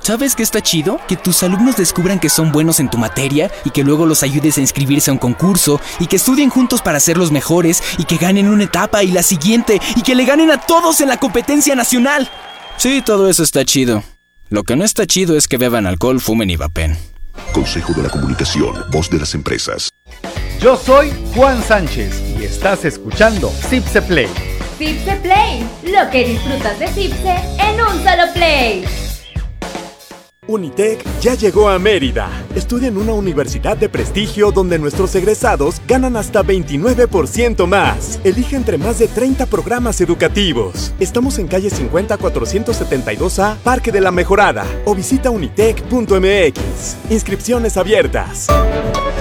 ¿Sabes qué está chido? Que tus alumnos descubran que son buenos en tu materia y que luego los ayudes a inscribirse a un concurso y que estudien juntos para ser los mejores y que ganen una etapa y la siguiente y que le ganen a todos en la competencia nacional. Sí, todo eso está chido. Lo que no está chido es que beban alcohol, fumen y vapen. Consejo de la Comunicación, voz de las empresas. Yo soy Juan Sánchez y estás escuchando Cipse Play. Cipse Play, lo que disfrutas de Cipse en un solo play. Unitec ya llegó a Mérida. Estudia en una universidad de prestigio donde nuestros egresados ganan hasta 29% más. Elige entre más de 30 programas educativos. Estamos en calle 50-472A, Parque de la Mejorada, o visita unitec.mx. Inscripciones abiertas.